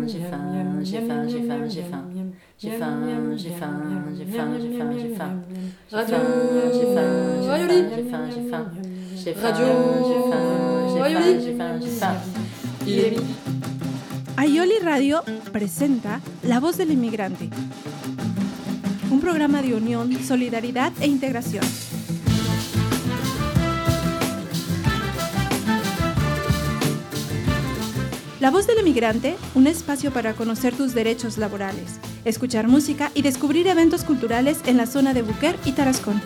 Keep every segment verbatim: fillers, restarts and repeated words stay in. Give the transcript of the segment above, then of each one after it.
faim, j'ai faim, j'ai faim, j'ai faim, j'ai faim. J'ai faim, j'ai faim, j'ai faim, j'ai faim, j'ai faim. Radio, j'ai faim, j'ai faim, j'ai faim, j'ai faim. J'ai faim, j'ai faim, j'ai faim, j'ai faim, j'ai faim. Il est midi. Aioli Radio presenta La Voz del Inmigrante, un programa de unión, solidaridad e integración. La Voz del Inmigrante, un espacio para conocer tus derechos laborales, escuchar música y descubrir eventos culturales en la zona de Buquer y Tarascón.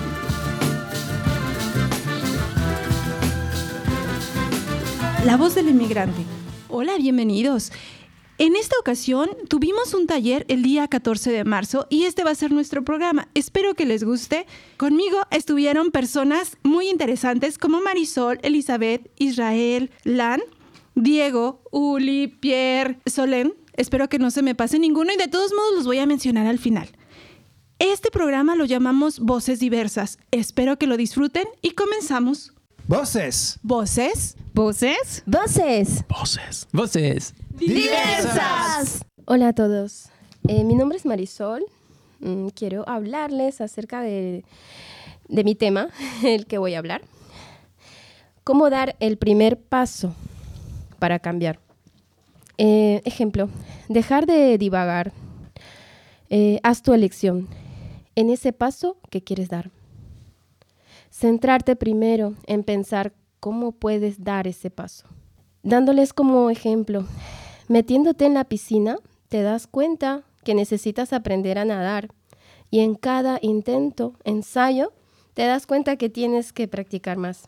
La Voz del Inmigrante. Hola, bienvenidos. En esta ocasión tuvimos un taller el día catorce de marzo y este va a ser nuestro programa. Espero que les guste. Conmigo estuvieron personas muy interesantes como Marisol, Elizabeth, Israel, Lan, Diego, Uli, Pierre, Solén. Espero que no se me pase ninguno y de todos modos los voy a mencionar al final. Este programa lo llamamos Voces Diversas. Espero que lo disfruten y comenzamos. Voces. Voces. Voces. Voces. Voces. Voces. Diversas. Hola a todos. Eh, mi nombre es Marisol. Mm, quiero hablarles acerca de, de mi tema, el que voy a hablar. Cómo dar el primer paso para cambiar. Eh, ejemplo, dejar de divagar. Eh, haz tu elección en ese paso que quieres dar. Centrarte primero en pensar cómo puedes dar ese paso. Dándoles como ejemplo, metiéndote en la piscina, te das cuenta que necesitas aprender a nadar y en cada intento, ensayo, te das cuenta que tienes que practicar más.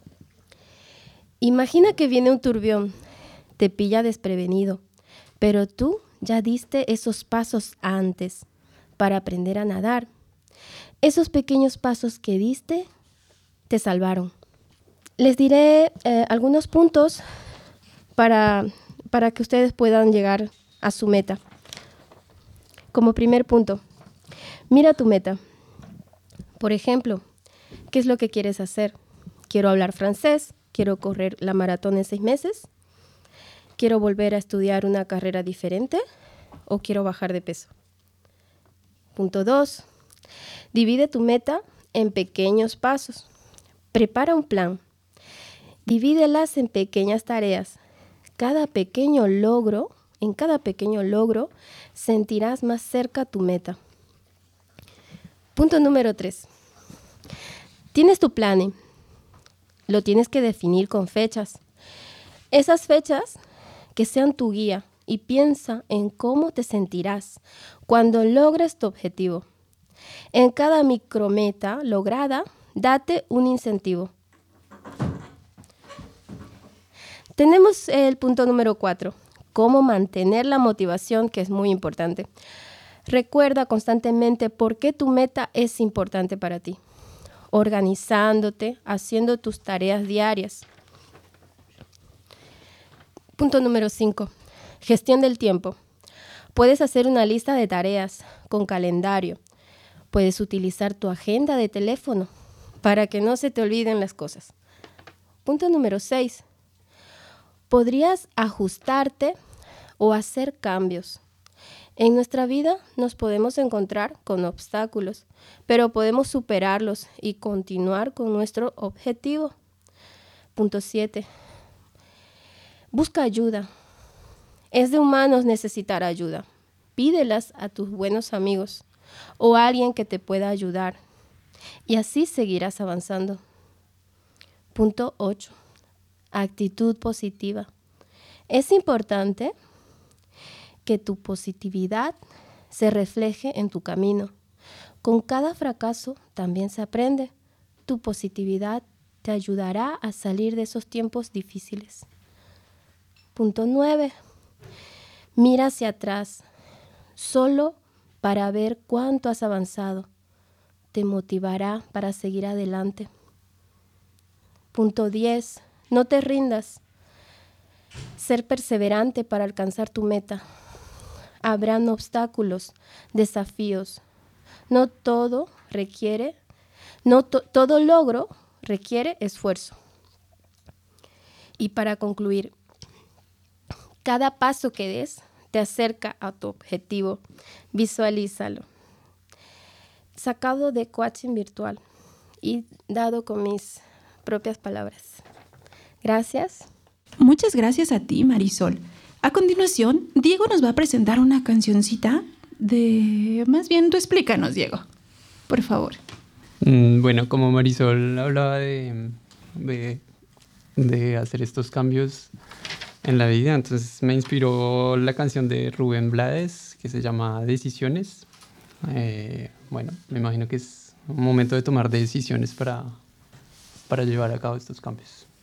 Imagina que viene un turbión, te pilla desprevenido, pero tú ya diste esos pasos antes para aprender a nadar. Esos pequeños pasos que diste te salvaron. Les diré eh, algunos puntos para, para que ustedes puedan llegar a su meta. Como primer punto, mira tu meta. Por ejemplo, ¿qué es lo que quieres hacer? Quiero hablar francés, quiero correr la maratón en seis meses, quiero volver a estudiar una carrera diferente o quiero bajar de peso. Punto dos, divide tu meta en pequeños pasos. Prepara un plan. Divídelas en pequeñas tareas. Cada pequeño logro, en cada pequeño logro, sentirás más cerca tu meta. Punto número tres. Tienes tu plan. Lo tienes que definir con fechas. Esas fechas que sean tu guía y piensa en cómo te sentirás cuando logres tu objetivo. En cada micrometa lograda, date un incentivo. Tenemos el punto número cuatro, cómo mantener la motivación, que es muy importante. Recuerda constantemente por qué tu meta es importante para ti, organizándote, haciendo tus tareas diarias. Punto número cinco, gestión del tiempo. Puedes hacer una lista de tareas con calendario. Puedes utilizar tu agenda de teléfono para que no se te olviden las cosas. Punto número seis. Podrías ajustarte o hacer cambios. En nuestra vida nos podemos encontrar con obstáculos, pero podemos superarlos y continuar con nuestro objetivo. Punto siete. Busca ayuda. Es de humanos necesitar ayuda. Pídelas a tus buenos amigos o a alguien que te pueda ayudar. Y así seguirás avanzando. Punto ocho. Actitud positiva. Es importante que tu positividad se refleje en tu camino. Con cada fracaso también se aprende. Tu positividad te ayudará a salir de esos tiempos difíciles. Punto nueve. Mira hacia atrás, solo para ver cuánto has avanzado. Te motivará para seguir adelante. Punto diez. No te rindas. Ser perseverante para alcanzar tu meta. Habrán obstáculos, desafíos. No todo requiere, no to- todo logro requiere esfuerzo. Y para concluir, cada paso que des te acerca a tu objetivo. Visualízalo. Sacado de coaching virtual y dado con mis propias palabras. Gracias. Muchas gracias a ti, Marisol. A continuación, Diego nos va a presentar una cancioncita de... Más bien, tú explícanos, Diego, por favor. Mm, bueno, como Marisol hablaba de, de, de hacer estos cambios en la vida, entonces me inspiró la canción de Rubén Blades, que se llama Decisiones. Eh, bueno, me imagino que es un momento de tomar decisiones para, para llevar a cabo estos cambios.